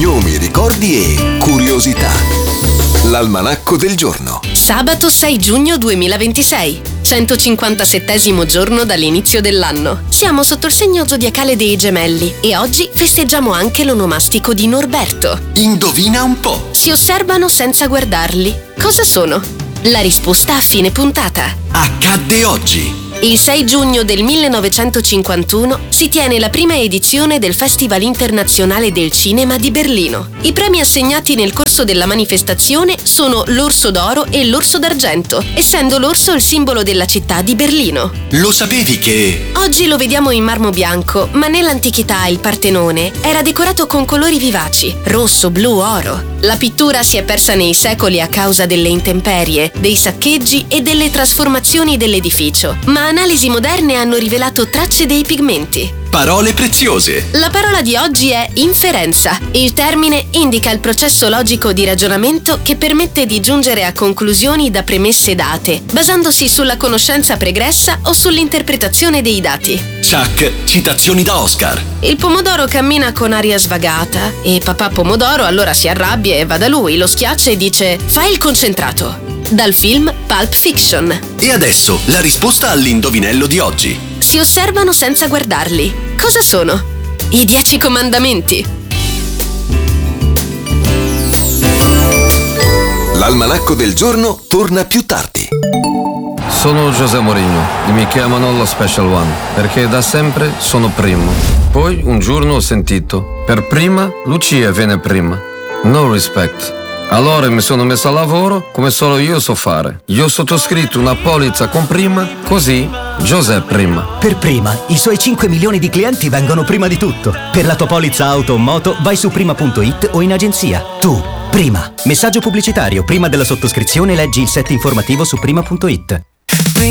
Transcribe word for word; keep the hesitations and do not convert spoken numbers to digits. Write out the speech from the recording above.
cognomi, ricordi e curiosità. L'almanacco del giorno. Sabato sei giugno duemilaventisei, centocinquantasettesimo giorno dall'inizio dell'anno. Siamo sotto il segno zodiacale dei Gemelli e oggi festeggiamo anche l'onomastico di Norberto. Indovina un po'. Si osservano senza guardarli. Cosa sono? La risposta a fine puntata. Accadde oggi. Il sei giugno del millenovecentocinquantuno si tiene la prima edizione del Festival Internazionale del Cinema di Berlino. I premi assegnati nel corso della manifestazione sono l'Orso d'Oro e l'Orso d'Argento, essendo l'orso il simbolo della città di Berlino. Lo sapevi che... Oggi lo vediamo in marmo bianco, ma nell'antichità il Partenone era decorato con colori vivaci, rosso, blu, oro. La pittura si è persa nei secoli a causa delle intemperie, dei saccheggi e delle trasformazioni dell'edificio, ma analisi moderne hanno rivelato tracce dei pigmenti. Parole preziose. La parola di oggi è inferenza. Il termine indica il processo logico di ragionamento che permette di giungere a conclusioni da premesse date, basandosi sulla conoscenza pregressa o sull'interpretazione dei dati. Chuck, citazioni da Oscar. Il pomodoro cammina con aria svagata e papà pomodoro allora si arrabbia e va da lui, lo schiaccia e dice: fai il concentrato. Dal film Pulp Fiction. E adesso la risposta all'indovinello di oggi. Si osservano senza guardarli. Cosa sono? I dieci comandamenti. L'almanacco del giorno torna più tardi. Sono José Mourinho e mi chiamano lo Special One perché da sempre sono primo. Poi un giorno ho sentito: per prima Lucia viene prima. No respect. Allora mi sono messo a lavoro come solo io so fare. Io ho sottoscritto una polizza con prima, così José prima. Per prima, i suoi cinque milioni di clienti vengono prima di tutto. Per la tua polizza auto o moto vai su prima punto it o in agenzia. Tu, prima. Messaggio pubblicitario. Prima della sottoscrizione leggi il set informativo su prima punto it.